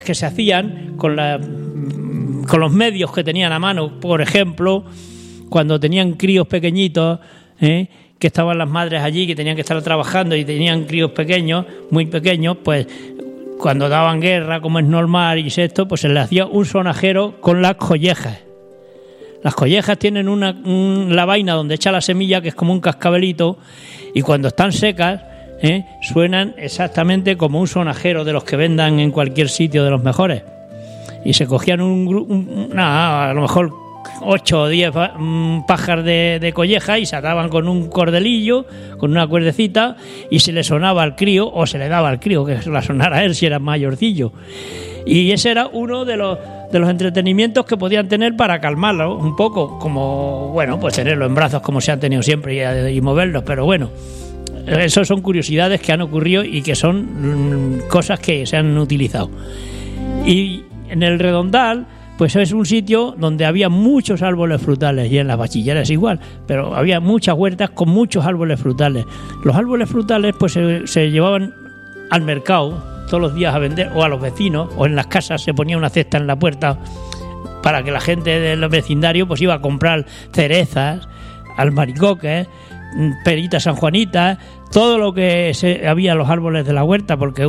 que se hacían con los medios que tenían a mano. Por ejemplo, cuando tenían críos pequeñitos, que estaban las madres allí, que tenían que estar trabajando y tenían críos pequeños, muy pequeños, pues cuando daban guerra, como es normal y esto, pues se les hacía un sonajero con las collejas. Las collejas tienen la vaina donde echa la semilla, que es como un cascabelito, y cuando están secas, suenan exactamente como un sonajero de los que vendan en cualquier sitio, de los mejores. Y se cogían a lo mejor 8 o 10 pájaros de colleja y se ataban con un cordelillo, con una cuerdecita, y se le sonaba al crío, o se le daba al crío que se la sonara a él si era mayorcillo. Y ese era uno de los entretenimientos que podían tener para calmarlo un poco, como, bueno, pues tenerlo en brazos como se han tenido siempre y moverlos, pero bueno, eso son curiosidades que han ocurrido y que son cosas que se han utilizado. Y en el Redondal, pues es un sitio donde había muchos árboles frutales, y en las bachilleras igual, pero había muchas huertas con muchos árboles frutales. Los árboles frutales pues se llevaban al mercado todos los días a vender, o a los vecinos, o en las casas se ponía una cesta en la puerta para que la gente del vecindario pues iba a comprar cerezas, albaricoques, peritas sanjuanitas, todo lo que había en los árboles de la huerta, porque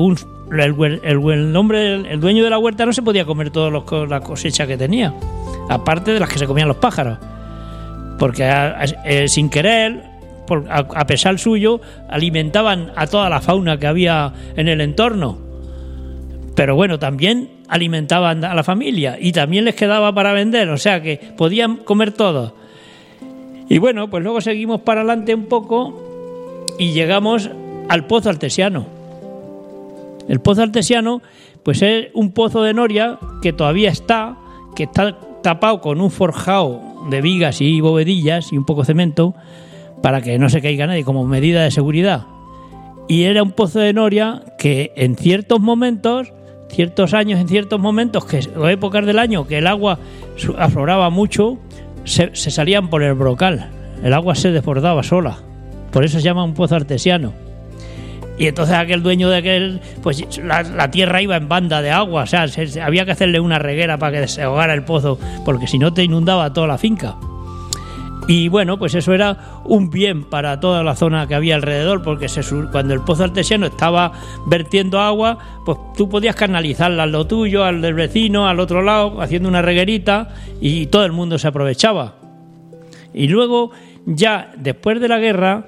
el dueño de la huerta no se podía comer todas las cosechas que tenía, aparte de las que se comían los pájaros, porque sin querer, a pesar suyo, alimentaban a toda la fauna que había en el entorno. Pero bueno, también alimentaban a la familia y también les quedaba para vender, o sea que podían comer todo. Y bueno, pues luego seguimos para adelante un poco y llegamos al Pozo Artesiano. El Pozo Artesiano pues es un pozo de noria que todavía está tapado con un forjado de vigas y bovedillas y un poco de cemento para que no se caiga nadie, como medida de seguridad. Y era un pozo de noria que en ciertos momentos, ciertos años, en ciertos momentos, o épocas del año que el agua afloraba mucho, se salían por el brocal. El agua se desbordaba sola. Por eso se llama un pozo artesiano. Y entonces aquel dueño de aquel, pues la tierra iba en banda de agua, o sea, había que hacerle una reguera para que se ahogara el pozo, porque si no te inundaba toda la finca. Y bueno, pues eso era un bien para toda la zona que había alrededor, porque cuando el pozo artesiano estaba vertiendo agua, pues tú podías canalizarla a lo tuyo, al del vecino, al otro lado, haciendo una reguerita, y todo el mundo se aprovechaba. Y luego, ya después de la guerra,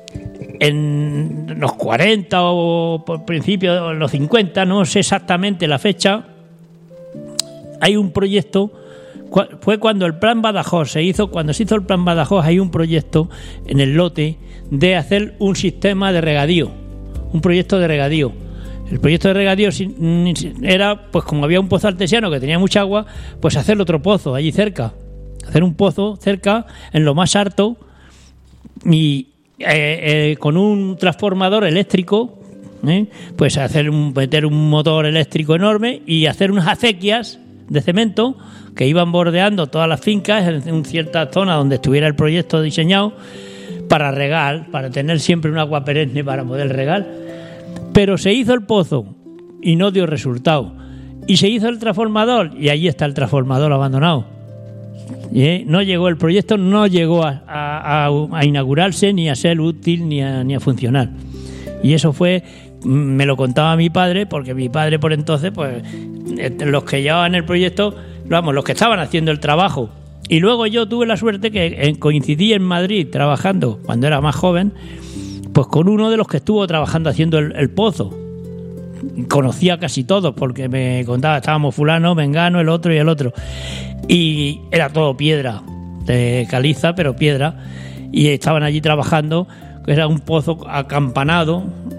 en los 40 o por principio en los 50, no sé exactamente la fecha, hay un proyecto. Fue cuando el Plan Badajoz se hizo el Plan Badajoz, hay un proyecto en el lote de hacer un sistema de regadío, un proyecto de regadío. El proyecto de regadío era, pues como había un pozo artesiano que tenía mucha agua, pues hacer otro pozo allí cerca, hacer un pozo cerca, en lo más alto, y con un transformador eléctrico, pues meter un motor eléctrico enorme y hacer unas acequias de cemento que iban bordeando todas las fincas en cierta zona donde estuviera el proyecto diseñado para regar, para tener siempre un agua perenne para poder regar. Pero se hizo el pozo y no dio resultado, y se hizo el transformador y allí está el transformador abandonado. No llegó el proyecto, no llegó a inaugurarse, ni a ser útil, ni a funcionar. Y eso fue, me lo contaba mi padre, porque mi padre por entonces, pues los que llevaban el proyecto, los que estaban haciendo el trabajo. Y luego yo tuve la suerte que coincidí en Madrid trabajando, cuando era más joven, pues con uno de los que estuvo trabajando haciendo el pozo. Conocía casi todos, porque me contaba, estábamos fulano, mengano, el otro y el otro. Y era todo piedra, de caliza, pero piedra. Y estaban allí trabajando, era un pozo acampanado,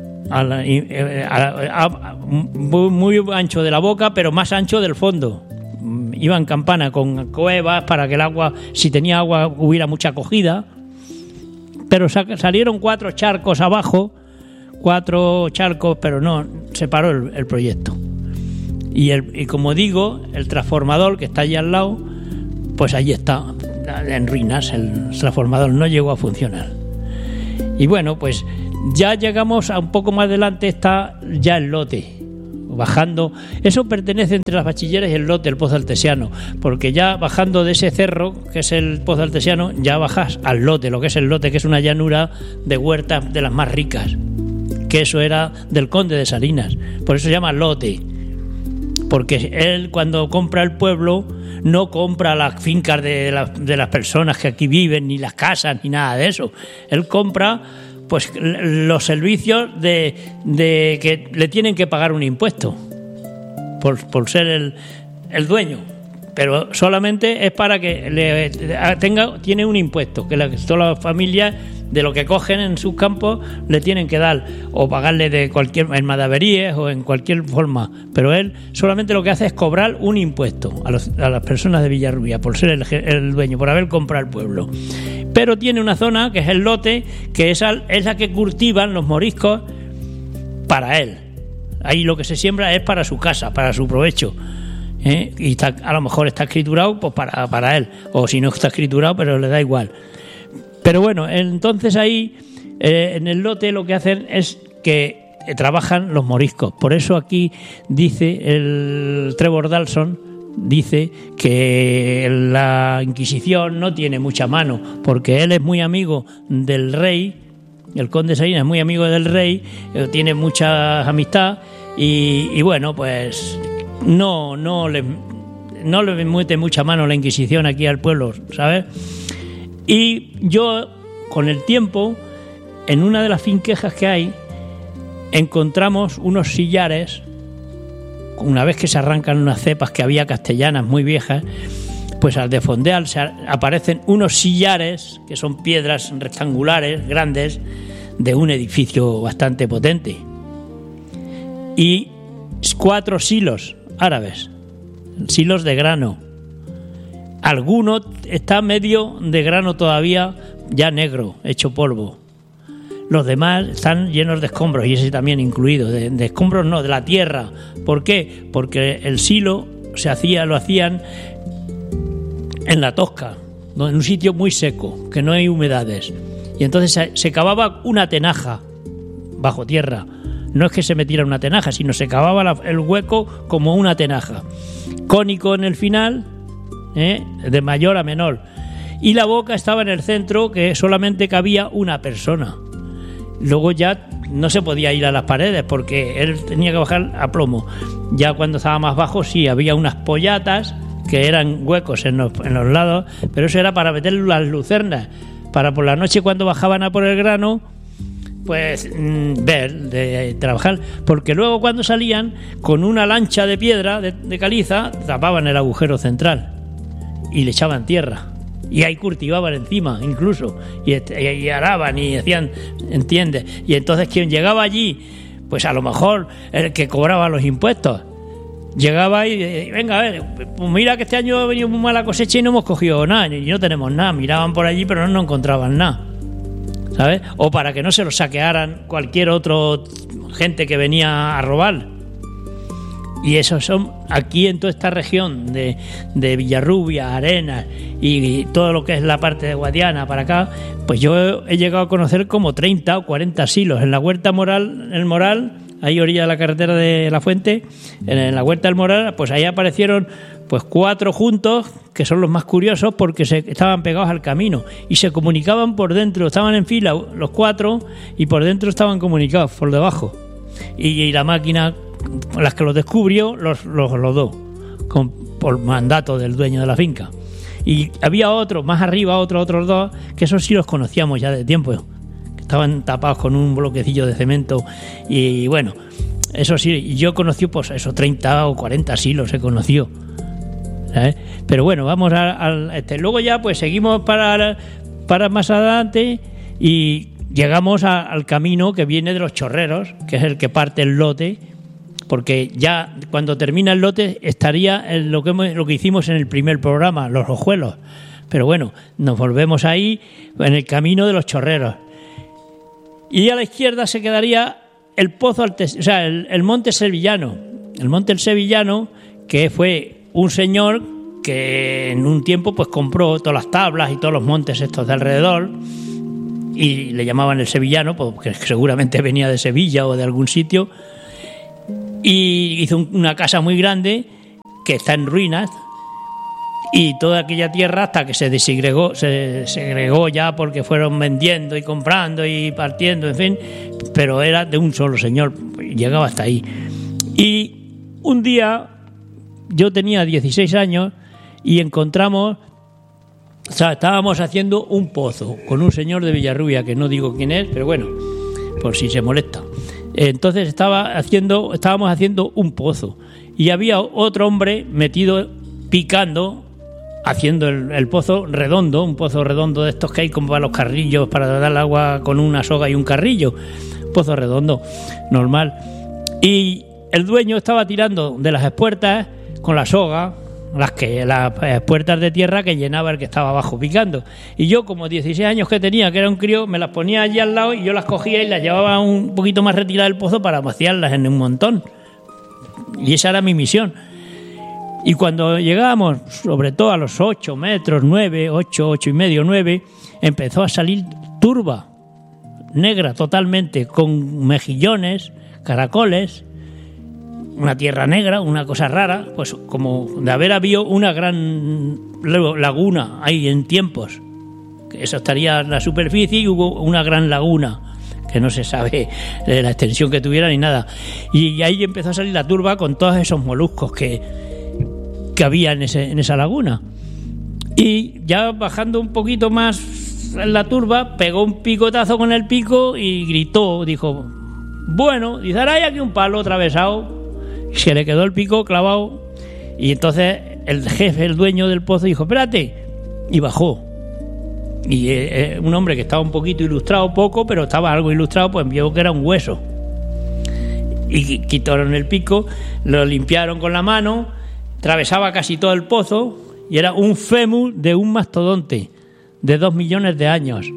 muy ancho de la boca, pero más ancho del fondo. Iba en campana con cuevas para que el agua, si tenía agua, hubiera mucha acogida. Pero salieron 4 charcos abajo, 4 charcos, pero no, se paró el proyecto. Y como digo, el transformador que está allí al lado, pues allí está, en ruinas. El transformador no llegó a funcionar. Y bueno, pues ya llegamos a un poco más adelante, está ya el lote, bajando. Eso pertenece entre las Bachilleres y el lote, el Pozo Altesiano, porque ya bajando de ese cerro, que es el Pozo Altesiano, ya bajas al lote, lo que es el lote, que es una llanura de huertas de las más ricas, que eso era del conde de Salinas, por eso se llama lote, porque él cuando compra el pueblo no compra las fincas de las personas que aquí viven, ni las casas, ni nada de eso. Él compra pues los servicios de que le tienen que pagar un impuesto por ser el dueño, pero solamente es para que tiene un impuesto que todas las familias de lo que cogen en sus campos le tienen que dar o pagarle en madaverías o en cualquier forma, pero él solamente lo que hace es cobrar un impuesto a las personas de Villarrubia por ser el dueño, por haber comprado el pueblo. Pero tiene una zona que es el lote, que es la que cultivan los moriscos para él. Ahí lo que se siembra es para su casa, para su provecho. Y a lo mejor está escriturado pues para él, o si no está escriturado, pero le da igual. Pero bueno, entonces ahí en el lote lo que hacen es que trabajan los moriscos. Por eso aquí dice el Trevor Dalson, dice que la Inquisición no tiene mucha mano, porque él es muy amigo del rey, el conde Salinas es muy amigo del rey, tiene mucha amistad y bueno, pues no le mete mucha mano la Inquisición aquí al pueblo, ¿sabes? Y yo, con el tiempo, en una de las finquejas que hay, encontramos unos sillares. Una vez que se arrancan unas cepas que había castellanas muy viejas, pues al desfondear aparecen unos sillares, que son piedras rectangulares, grandes, de un edificio bastante potente. Y 4 silos árabes, silos de grano. Alguno está medio de grano todavía, ya negro, hecho polvo. Los demás están llenos de escombros, y ese también incluido. De escombros no, de la tierra. ¿Por qué? Porque el silo lo hacían en la tosca, en un sitio muy seco, que no hay humedades. Y entonces se cavaba una tenaja bajo tierra. No es que se metiera una tenaja, sino se cavaba el hueco como una tenaja. Cónico en el final, de mayor a menor. Y la boca estaba en el centro, que solamente cabía una persona. Luego ya no se podía ir a las paredes porque él tenía que bajar a plomo. Ya cuando estaba más bajo sí había unas pollatas que eran huecos en los lados, pero eso era para meter las lucernas, para por la noche cuando bajaban a por el grano, pues de trabajar, porque luego cuando salían con una lancha de piedra de caliza tapaban el agujero central y le echaban tierra. Y ahí cultivaban encima, incluso, y araban y hacían, ¿entiendes? Y entonces quien llegaba allí, pues a lo mejor el que cobraba los impuestos, llegaba y venga, a ver, pues mira que este año ha venido muy mala cosecha y no hemos cogido nada, y no tenemos nada. Miraban por allí, pero no encontraban nada, ¿sabes? O para que no se los saquearan cualquier otro gente que venía a robar. Y esos son aquí en toda esta región de Villarrubia, Arenas y todo lo que es la parte de Guadiana para acá, pues yo he llegado a conocer como 30 o 40 silos. En la Huerta Moral, el Moral, ahí orilla de la carretera de La Fuente, en la Huerta del Moral, pues ahí aparecieron pues 4 juntos, que son los más curiosos porque estaban pegados al camino y se comunicaban por dentro, estaban en fila los 4 y por dentro estaban comunicados por debajo. Y la máquina, las que los descubrió, los dos, por mandato del dueño de la finca. Y había otros, más arriba, otros 2, que esos sí los conocíamos ya de tiempo, que estaban tapados con un bloquecillo de cemento. Y bueno, eso sí, yo conocí pues esos 30 o 40 silos he conocido, ¿sabes? Pero bueno, vamos al luego ya pues seguimos para más adelante y llegamos al camino que viene de los Chorreros, que es el que parte el lote, porque ya cuando termina el lote estaría lo que hicimos en el primer programa, los Ojuelos. Pero bueno, nos volvemos ahí en el camino de los Chorreros. Y a la izquierda se quedaría el Pozo Altesiano, o sea, el Monte Sevillano. El Monte Sevillano, que fue un señor que en un tiempo pues compró todas las tablas y todos los montes estos de alrededor y le llamaban el Sevillano porque seguramente venía de Sevilla o de algún sitio. y hizo una casa muy grande que está en ruinas, y toda aquella tierra hasta que se segregó ya porque fueron vendiendo y comprando y partiendo, en fin, pero era de un solo señor, llegaba hasta ahí. Y un día yo tenía 16 años y encontramos, o sea, estábamos haciendo un pozo con un señor de Villarrubia, que no digo quién es, pero bueno, por si se molesta. Entonces estábamos haciendo un pozo y había otro hombre metido picando, haciendo el pozo redondo, un pozo redondo de estos que hay como para los carrillos, para dar el agua con una soga y un carrillo, pozo redondo, normal. Y el dueño estaba tirando de las espuertas con la soga, las puertas de tierra que llenaba el que estaba abajo picando. Y yo, como 16 años que tenía, que era un crío, me las ponía allí al lado y yo las cogía y las llevaba un poquito más retiradas del pozo para vaciarlas en un montón. Y esa era mi misión. Y cuando llegábamos, sobre todo a los 8 metros, 9, 8 y medio, 9, empezó a salir turba, negra totalmente, con mejillones, caracoles, una tierra negra, una cosa rara, pues como de haber habido una gran laguna ahí en tiempos. Eso estaría en la superficie y hubo una gran laguna, que no se sabe la extensión que tuviera ni nada. Y ahí empezó a salir la turba con todos esos moluscos que había en esa laguna. Y ya bajando un poquito más en la turba, pegó un picotazo con el pico y gritó, dijo, bueno, dice, ahora hay aquí un palo atravesado. Y se le quedó el pico clavado. Y entonces el jefe, el dueño del pozo, dijo, espérate, y bajó. Y un hombre que estaba un poquito ilustrado, poco, pero estaba algo ilustrado, pues vio que era un hueso. Y quitaron el pico, lo limpiaron con la mano, atravesaba casi todo el pozo y era un fémur de un mastodonte de 2 millones de años.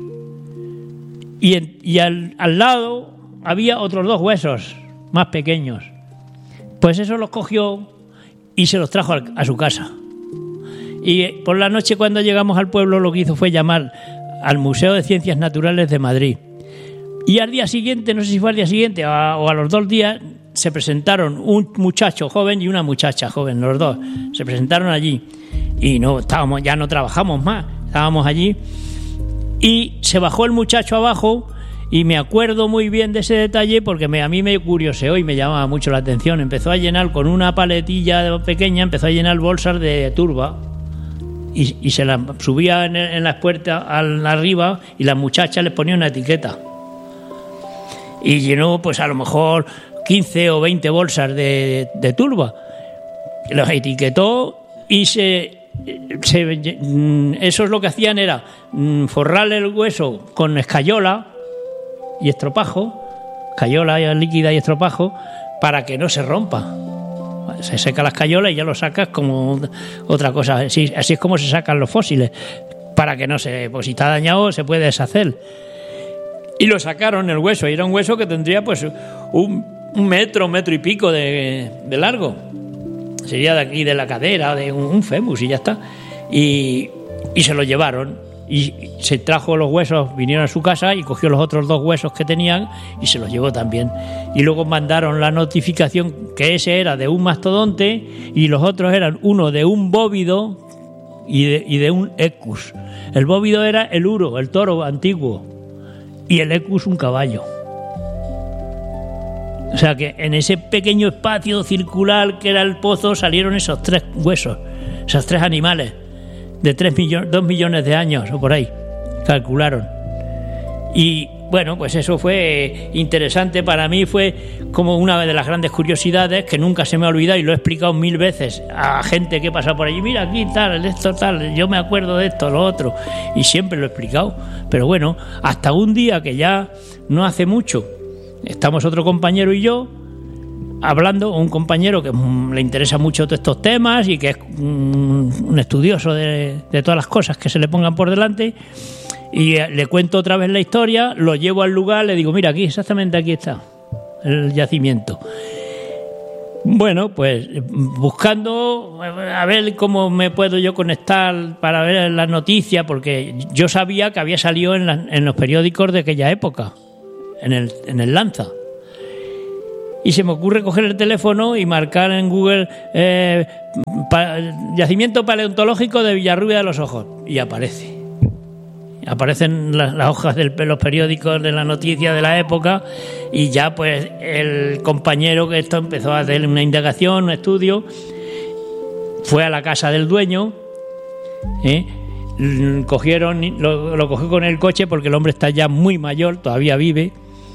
Y al lado había otros 2 huesos más pequeños. Pues eso los cogió y se los trajo a su casa. Y por la noche, cuando llegamos al pueblo, lo que hizo fue llamar al Museo de Ciencias Naturales de Madrid. Y al día siguiente, no sé si fue al día siguiente o a los 2 días, se presentaron un muchacho joven y una muchacha joven, los dos. Se presentaron allí y ya no trabajamos más, estábamos allí. Y se bajó el muchacho abajo y me acuerdo muy bien de ese detalle porque a mí me curioseó y me llamaba mucho la atención. Empezó a llenar con una paletilla pequeña, empezó a llenar bolsas de turba y se las subía en las puertas arriba y las muchachas les ponía una etiqueta. Y llenó pues a lo mejor 15 o 20 bolsas de turba. Los etiquetó y esos lo que hacían era forrarle el hueso con escayola y estropajo, escayola líquida y estropajo, para que no se rompa. Se seca la escayola y ya lo sacas como otra cosa. Así es como se sacan los fósiles, para que no pues si está dañado se puede deshacer. Y lo sacaron el hueso, y era un hueso que tendría pues un metro y pico de largo. Sería de aquí de la cadera, de un fémur, y ya está. Y se lo llevaron. Y se trajo los huesos, vinieron a su casa y cogió los otros 2 huesos que tenían y se los llevó también. Y luego mandaron la notificación que ese era de un mastodonte y los otros eran uno de un bóvido y de un ecus. El bóvido era el uro, el toro antiguo, y el ecus un caballo. O sea que en ese pequeño espacio circular que era el pozo salieron esos 3 huesos, esos 3 animales de 2 millones de años o por ahí, calcularon. Y bueno, pues eso fue interesante para mí, fue como una de las grandes curiosidades que nunca se me ha olvidado y lo he explicado 1000 veces a gente que he pasado por allí. Mira, aquí tal, esto tal, yo me acuerdo de esto, lo otro, y siempre lo he explicado. Pero bueno, hasta un día que ya no hace mucho, estamos otro compañero y yo hablando, un compañero que le interesa mucho todos estos temas y que es un estudioso de todas las cosas que se le pongan por delante, y le cuento otra vez la historia, lo llevo al lugar, le digo, mira, aquí, exactamente aquí está el yacimiento. Bueno, pues buscando a ver cómo me puedo yo conectar para ver las noticias, porque yo sabía que había salido en los periódicos de aquella época, en el Lanza. y se me ocurre coger el teléfono y marcar en Google yacimiento paleontológico de Villarrubia de los Ojos, y aparecen las hojas de los periódicos de la noticia de la época, y ya pues el compañero que esto empezó a hacer una indagación, un estudio, fue a la casa del dueño, lo cogió con el coche porque el hombre está ya muy mayor, todavía vive,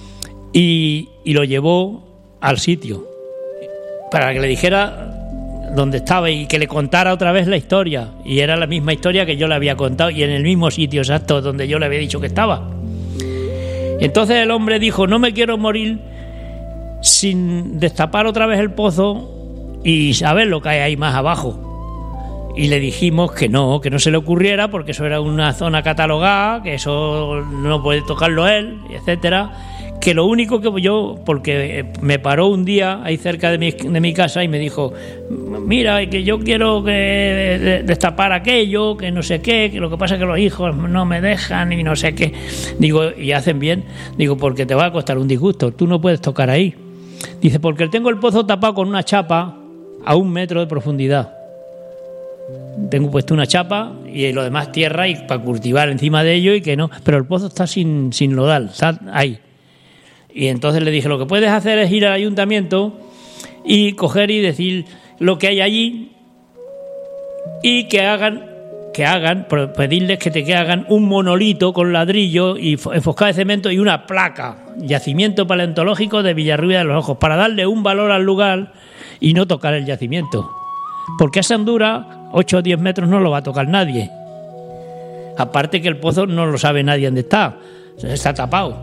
y lo llevó al sitio para que le dijera dónde estaba y que le contara otra vez la historia, y era la misma historia que yo le había contado y en el mismo sitio exacto donde yo le había dicho que estaba. Entonces el hombre dijo: no me quiero morir sin destapar otra vez el pozo y saber lo que hay ahí más abajo. Y le dijimos que no se le ocurriera, porque eso era una zona catalogada, que eso no puede tocarlo él, etcétera. Que lo único que yo, porque me paró un día ahí cerca de mi casa y me dijo: mira, que yo quiero que destapar aquello, que no sé qué, que lo que pasa es que los hijos no me dejan y no sé qué. Digo, y hacen bien, digo, porque te va a costar un disgusto, tú no puedes tocar ahí. Dice: porque tengo el pozo tapado con una chapa a 1 metro de profundidad. Tengo puesto una chapa y lo demás tierra, y para cultivar encima de ello, y que no, pero el pozo está sin lodal, está ahí. Y entonces le dije: lo que puedes hacer es ir al ayuntamiento y coger y decir lo que hay allí, y que hagan, pedirles que hagan un monolito con ladrillo y enfoscado de cemento y una placa: yacimiento paleontológico de Villarrubia de los Ojos, para darle un valor al lugar y no tocar el yacimiento. Porque esa hondura, 8 o 10 metros, no lo va a tocar nadie. Aparte que el pozo no lo sabe nadie dónde está tapado.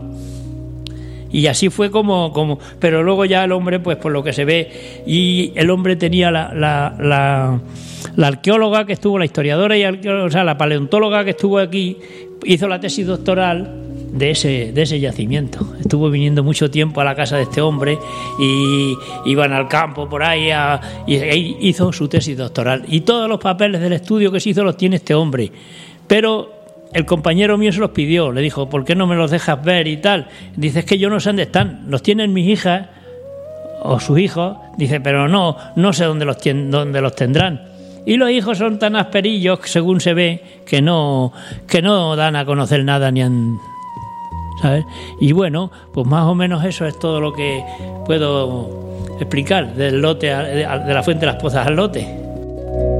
Y así fue como pero luego ya el hombre, pues por lo que se ve, y el hombre tenía la arqueóloga que estuvo, la historiadora y o sea, la paleontóloga que estuvo aquí, hizo la tesis doctoral de ese yacimiento. Estuvo viniendo mucho tiempo a la casa de este hombre y iban al campo por ahí y hizo su tesis doctoral. Y todos los papeles del estudio que se hizo los tiene este hombre. Pero el compañero mío se los pidió, le dijo: ¿por qué no me los dejas ver y tal? Dice: es que yo no sé dónde están, los tienen mis hijas o sus hijos. Dice: pero no sé dónde los tendrán. Y los hijos son tan asperillos, según se ve, que no dan a conocer nada ni han... ¿sabes? Y bueno, pues más o menos eso es todo lo que puedo explicar del lote, de la Fuente de las Pozas al lote.